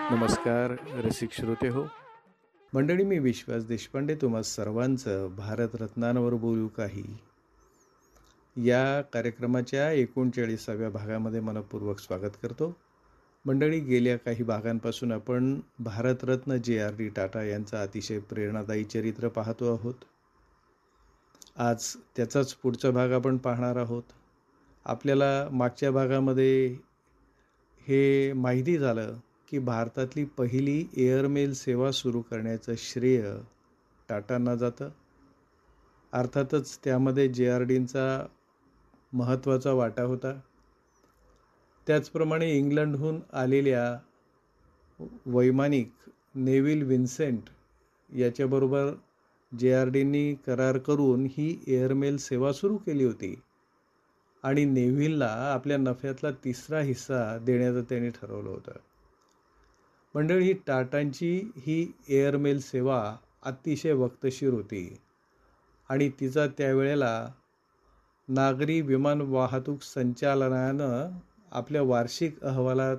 नमस्कार रसिक श्रोते हो. मंडळी, मी विश्वास देशपांडे तुम्हा सर्वांचं भारतरत्नांवर बोलू काही या कार्यक्रमाच्या 39व्या भागामध्ये मनपूर्वक स्वागत करतो. मंडळी, गेल्या काही भागांपासून आपण भारतरत्न जे.आर.डी. टाटा यांचं अतिशय प्रेरणादायी चरित्र पाहतो आहोत. आज त्याचाच पुढचा भाग आपण पाहणार आहोत. आपल्याला मागच्या भागामध्ये हे माहिती झालं की भारतातली पहिली एअरमेल सेवा सुरू करण्याचं श्रेय टाटांना जातं. अर्थातच त्यामध्ये जे.आर.डींचा महत्त्वाचा वाटा होता. त्याचप्रमाणे इंग्लंडहून आलेल्या वैमानिक नेव्हिल विन्सेंट याच्याबरोबर जे.आर.डींनी करार करून ही एअरमेल सेवा सुरू केली होती आणि नेव्हिलला आपल्या नफ्यातला 3रा हिस्सा देण्याचं त्यांनी ठरवलं होतं. मंडळी, टाटांची ही एअरमेल सेवा अतिशय वक्तशीर होती आणि तिचा त्यावेळेला नागरी विमान वाहतूक संचालनानं आपल्या वार्षिक अहवालात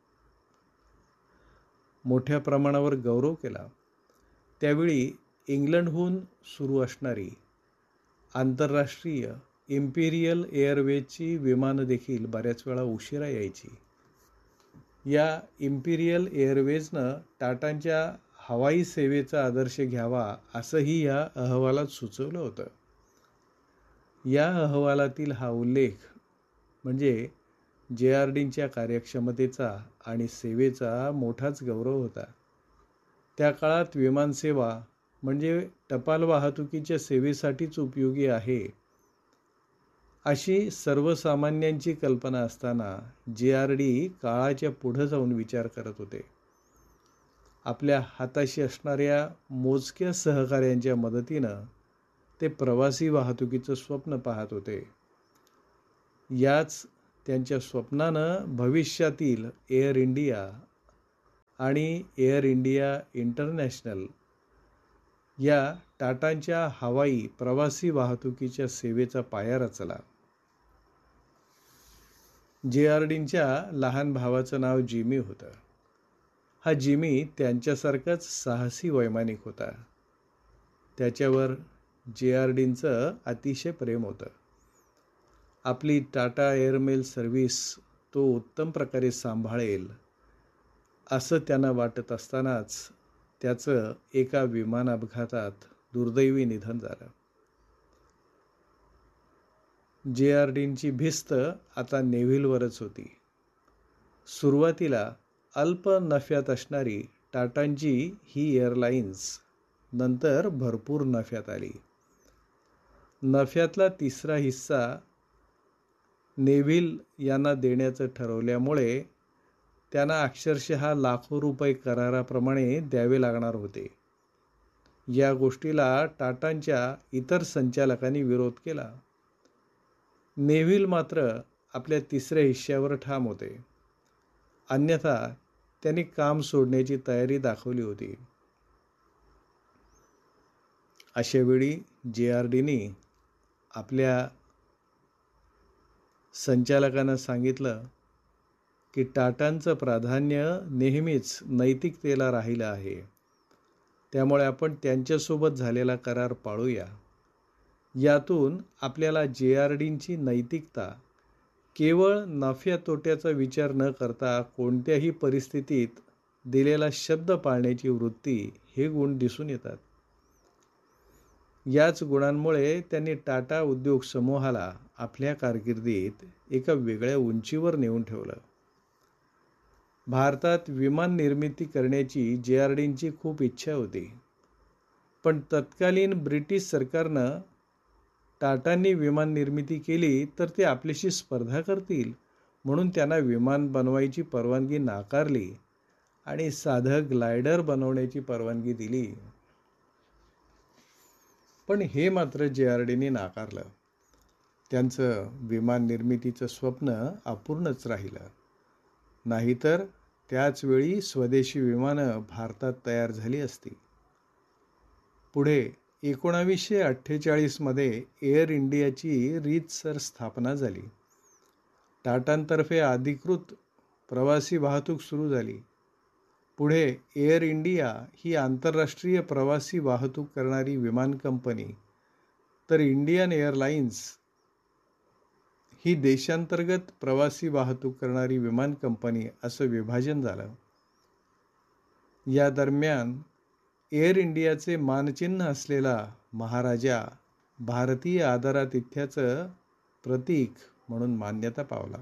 मोठ्या प्रमाणावर गौरव केला. त्यावेळी इंग्लंडहून सुरू असणारी आंतरराष्ट्रीय इम्पिरियल एअरवेजची विमानं देखील बऱ्याच वेळा उशिरा यायची. या इम्पिरियल एअरवेजनं टाटांच्या हवाई सेवेचा आदर्श घ्यावा असंही या अहवालात सुचवलं होतं. या अहवालातील हा उल्लेख म्हणजे जे.आर.डींच्या कार्यक्षमतेचा आणि सेवेचा मोठाच गौरव होता. त्या काळात विमानसेवा म्हणजे टपाल वाहतुकीच्या सेवेसाठीच उपयोगी आहे अशी सर्वसामान्यांची कल्पना असताना जे.आर.डी. काळाच्या पुढं जाऊन विचार करत होते. आपल्या हाताशी असणाऱ्या मोजक्या सहकार्यांच्या मदतीनं ते प्रवासी वाहतुकीचं स्वप्न पाहत होते. याच त्यांच्या स्वप्नानं भविष्यातील एअर इंडिया आणि एअर इंडिया इंटरनॅशनल या टाटांच्या हवाई प्रवासी वाहतुकीच्या सेवेचा पाया रचला. जे.आर.डींच्या लहान भावाचं नाव जिमी होतं. हा जिमी त्यांच्यासारखाच साहसी वैमानिक होता. त्याच्यावर जे.आर.डींचं अतिशय प्रेम होतं. आपली टाटा एअरमेल सर्व्हिस तो उत्तम प्रकारे सांभाळेल असं त्यांना वाटत असतानाच त्याचं एका विमान अपघातात दुर्दैवी निधन झालं. जे.आर.डींची भिस्त आता नेव्हिलवरच होती. सुरुवातीला अल्प नफ्यात असणारी टाटांची ही एअरलाइन्स नंतर भरपूर नफ्यात आली. नफ्यातला 3रा हिस्सा नेव्हिल यांना देण्याचं ठरवल्यामुळे त्यांना अक्षरशः लाखो रुपये कराराप्रमाणे द्यावे लागणार होते. या गोष्टीला टाटांच्या इतर संचालकांनी विरोध केला. नेव्हिल मात्र आपल्या 3ऱ्या हिश्श्यावर ठाम होते. अन्यथा त्यांनी काम सोडण्याची तयारी दाखवली होती. अशावेळी जे.आर.डींनी आपल्या संचालकांना सांगितलं की टाटांचं प्राधान्य नेहमीच नैतिकतेला राहिलं आहे. त्यामुळे आपण त्यांच्यासोबत झालेला करार पाळूया. यातून आपल्याला जे.आर.डींची नैतिकता, केवळ नफ्या तोट्याचा विचार न करता कोणत्याही परिस्थितीत दिलेला शब्द पाळण्याची वृत्ती, हे गुण दिसून येतात. याच गुणांमुळे त्यांनी टाटा उद्योग समूहाला आपल्या कारकिर्दीत एका वेगळ्या उंचीवर नेऊन ठेवलं. भारतात विमान निर्मिती करण्याची जे.आर.डींची खूप इच्छा होती. पण तत्कालीन ब्रिटिश सरकारनं टाटांनी विमान निर्मिती केली तर ते आपल्याशी स्पर्धा करतील म्हणून त्यांना विमान बनवायची परवानगी नाकारली आणि साधं ग्लायडर बनवण्याची परवानगी दिली. पण हे मात्र जे.आर.डींनी नाकारलं. त्यांचं विमान निर्मितीचं स्वप्न अपूर्णच राहिलं. नाहीतर त्याच वेळी स्वदेशी विमानं भारतात तयार झाली असती. पुढे 1948 मध्ये एअर इंडियाची रीतसर स्थापना झाली. टाटांतर्फे अधिकृत प्रवासी वाहतूक सुरू झाली. पुढे एअर इंडिया ही आंतरराष्ट्रीय प्रवासी वाहतूक करणारी विमान कंपनी, तर इंडियन एअरलाइन्स ही देशांतर्गत प्रवासी वाहतूक करणारी विमान कंपनी असं विभाजन झालं. या दरम्यान एअर इंडियाचे मानचिन्ह असलेला महाराजा भारतीय आदरातिथ्याचं प्रतीक म्हणून मान्यता पावला.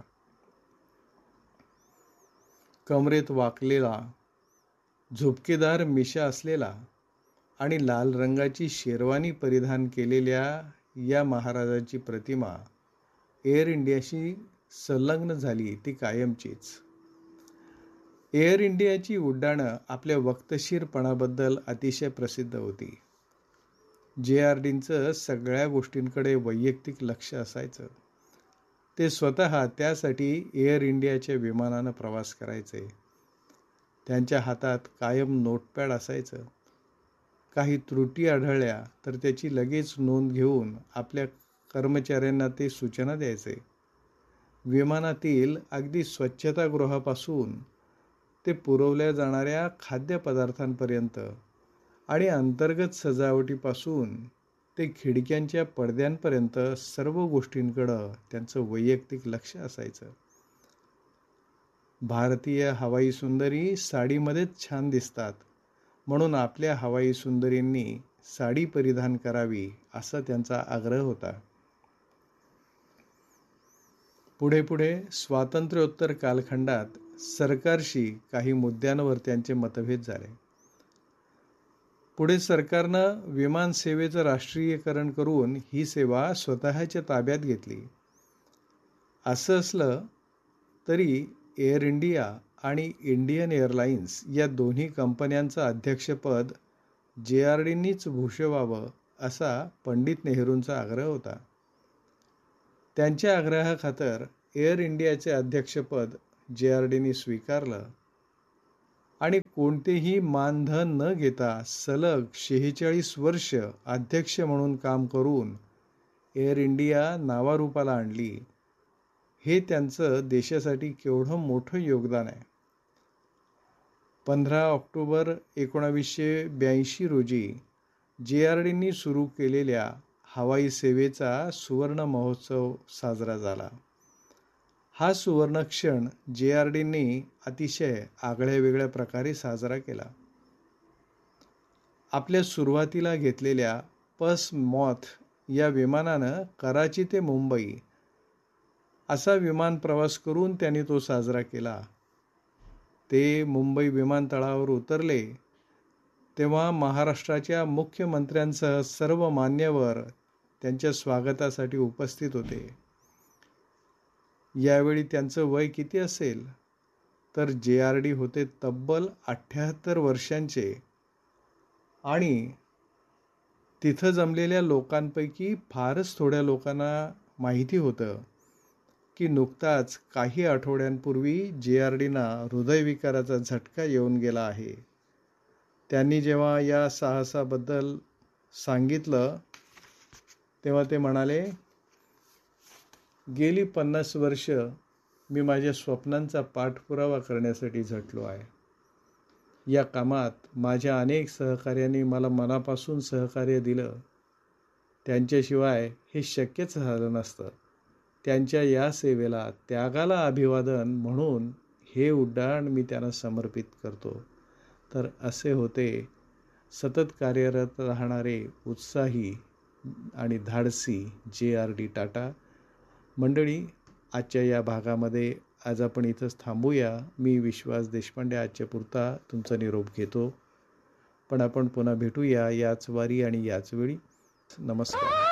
कमरेत वाकलेला, झुपकेदार मिशा असलेला आणि लाल रंगाची शेरवानी परिधान केलेल्या या महाराजाची प्रतिमा एअर इंडियाशी संलग्न झाली ती कायमचीच. एअर इंडियाची उड्डाणं आपल्या वक्तशीरपणाबद्दल अतिशय प्रसिद्ध होती. JRDचं सगळ्या गोष्टींकडे वैयक्तिक लक्ष असायचं. ते स्वतः त्यासाठी एअर इंडियाच्या विमानानं प्रवास करायचे. त्यांच्या हातात कायम नोटपॅड असायचं. काही त्रुटी आढळल्या तर त्याची लगेच नोंद घेऊन आपल्या कर्मचाऱ्यांना ते सूचना द्यायचे. विमानातील अगदी स्वच्छतागृहापासून ते पुरवल्या जाणाऱ्या खाद्यपदार्थांपर्यंत आणि अंतर्गत सजावटीपासून ते खिडक्यांच्या पडद्यांपर्यंत सर्व गोष्टींकडं त्यांचं वैयक्तिक लक्ष असायचं. भारतीय हवाई सुंदरी साडीमध्येच छान दिसतात म्हणून आपल्या हवाई सुंदरींनी साडी परिधान करावी असा त्यांचा आग्रह होता. पुढे पुढे स्वातंत्र्योत्तर कालखंडात सरकारशी काही मुद्द्यांवर त्यांचे मतभेद झाले. पुढे सरकारनं विमान सेवेचं राष्ट्रीयकरण करून ही सेवा स्वतःच्या ताब्यात घेतली. असं असलं तरी एअर इंडिया आणि इंडियन एअरलाइन्स या दोन्ही कंपन्यांचं अध्यक्षपद JRDनीच भूषवावं असा पंडित नेहरूंचा आग्रह होता. त्यांच्या आग्रहाखातर एअर इंडियाचे अध्यक्षपद JRDनी स्वीकारलं आणि कोणतेही मानधन न घेता सलग 46 वर्ष अध्यक्ष म्हणून काम करून एअर इंडिया नावारूपाला आणली. हे त्यांचं देशासाठी केवढं मोठं योगदान आहे. 15 ऑक्टोबर 1982 रोजी JRDनी सुरू केलेल्या हवाई सेवेचा सुवर्ण महोत्सव साजरा झाला. हा सुवर्ण क्षण JRDनी अतिशय आगळ्या वेगळ्या प्रकारे साजरा केला. आपल्या सुरुवातीला घेतलेल्या पस मॉथ या विमानानं कराची ते मुंबई असा विमान प्रवास करून त्यांनी तो साजरा केला. ते मुंबई विमानतळावर उतरले तेव्हा महाराष्ट्राच्या मुख्यमंत्र्यांसह सर्व मान्यवर त्यांच्या स्वागतासाठी उपस्थित होते. यावेळी त्यांचं वय किती असेल तर JRD होते तब्बल 78 वर्षांचे आणि तिथं जमलेल्या लोकांपैकी फारच थोड्या लोकांना माहिती होतं की नुकताच काही आठवड्यांपूर्वी JRDना हृदयविकाराचा झटका येऊन गेला आहे. त्यांनी जेव्हा या साहसाबद्दल सांगितलं तेव्हा ते म्हणाले, गेली 50 वर्ष मी माझ्या स्वप्नांचा पाठपुरावा करण्यासाठी झटलो आहे. या कामात माझ्या अनेक सहकार्यांनी मला मनापासून सहकार्य दिलं. त्यांच्याशिवाय हे शक्यच झालं नसतं. त्यांच्या या सेवेला, त्यागाला अभिवादन म्हणून हे उड्डाण मी त्यांना समर्पित करतो. तर असे होते सतत कार्यरत राहणारे उत्साही आणि धाडसी JRD टाटा. मंडळी, आजच्या या भागामध्ये आज आपण इथंच थांबूया. मी विश्वास देशपांडे आजच्या पुरता तुमचा निरोप घेतो. पण आपण पुन्हा भेटूया याच वारी आणि याच वेळी. नमस्कार.